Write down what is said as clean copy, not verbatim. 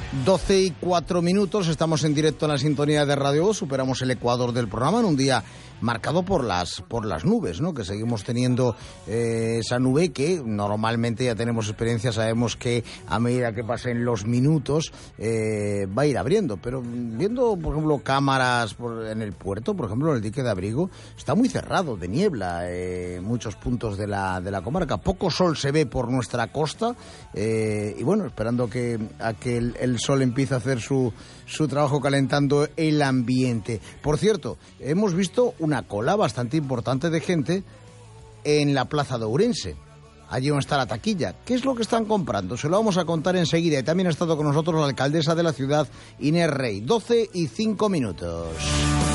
12:04, estamos en directo en la sintonía de Radio Voz, superamos el ecuador del programa en un día marcado por las nubes, ¿no? Que seguimos teniendo esa nube que normalmente ya tenemos experiencia, sabemos que a medida que pasen los minutos va a ir abriendo, pero viendo, por ejemplo, cámaras en el puerto, por ejemplo, en el dique de Abrigo, está muy cerrado de niebla muchos puntos de la comarca, poco sol se ve por nuestra costa y bueno, esperando a que el sol empiece a hacer su trabajo calentando el ambiente. Por cierto, hemos visto una cola bastante importante de gente en la plaza de Ourense, allí donde está la taquilla. ¿Qué es lo que están comprando? Se lo vamos a contar enseguida. Y también ha estado con nosotros la alcaldesa de la ciudad, Inés Rey. 12:05.